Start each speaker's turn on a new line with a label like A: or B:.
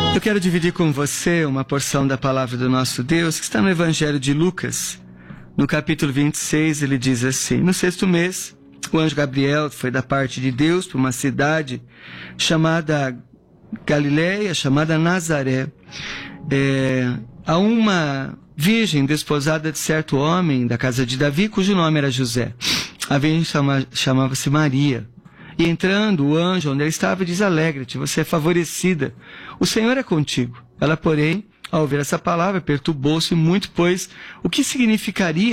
A: Eu quero dividir com você uma porção da palavra do nosso Deus que está no Evangelho de Lucas. No capítulo 26, ele diz assim: no 6º mês, o anjo Gabriel foi da parte de Deus para uma cidade chamada Galileia, chamada Nazaré, a uma virgem desposada de certo homem da casa de Davi, cujo nome era José. A virgem chamava-se Maria. E entrando, o anjo onde ela estava diz: alegre-te, você é favorecida, o Senhor é contigo. Ela, porém, ao ouvir essa palavra, perturbou-se muito, pois o que significaria